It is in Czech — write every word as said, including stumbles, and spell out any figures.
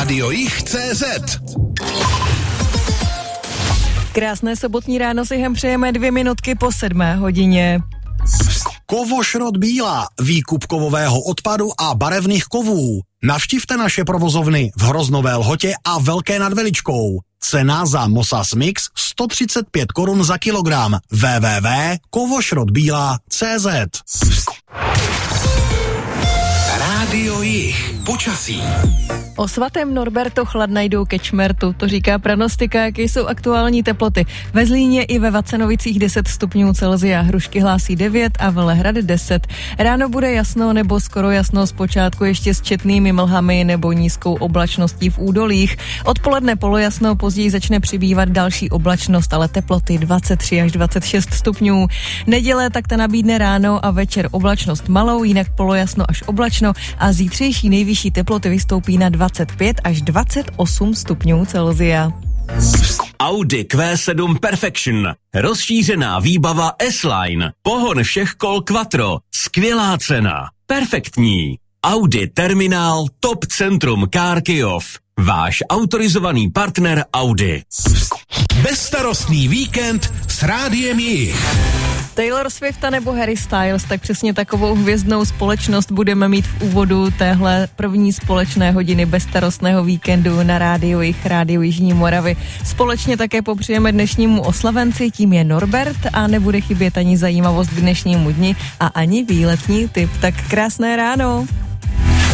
rádio jich tečka cé zet. Krásné sobotní ráno si hem přejeme dvě minutky po sedmé hodině. Kovošrot Bílá, výkup kovového odpadu a barevných kovů. Navštivte naše provozovny v Hroznové Lhotě a Velké nad Veličkou. Cena za Mosas Mix sto třicet pět korun za kilogram. w w w tečka kovošrotbíla tečka cé zet. Rádio Jich. Počasí. O svatém Norberto chladna jdou ke čmertu, to říká pranostika, jaké jsou aktuální teploty. Ve Zlíně i ve Vacenovicích deset stupňů Celsia, Hrušky hlásí devět a Velehrad deset. Ráno bude jasno nebo skoro jasno, zpočátku ještě s četnými mlhami nebo nízkou oblačností v údolích. Odpoledne polojasno, později začne přibývat další oblačnost, ale teploty dvacet tři až dvacet šest stupňů. Neděle tak ta nabídne ráno a večer oblačnost malou, jinak polojasno až oblačno a zítřejší nejvyšší teploty vystoupí na dvacet pět až dvacet osm stupňů Celsia. Audi Q sedm Perfection. Rozšířená výbava S-Line. Pohon všech kol Quattro. Skvělá cena. Perfektní. Audi Terminál Top Centrum Car Kyjov. Váš autorizovaný partner Audi. Bezstarostný víkend s Rádiem Jich. Taylor Swift a nebo Harry Styles, tak přesně takovou hvězdnou společnost budeme mít v úvodu téhle první společné hodiny bezstarostného víkendu na Rádiu Jich, Rádiu Jižní Moravy. Společně také popřejeme dnešnímu oslavenci, tím je Norbert a nebude chybět ani zajímavost k dnešnímu dni a ani výletní tip. Tak krásné ráno.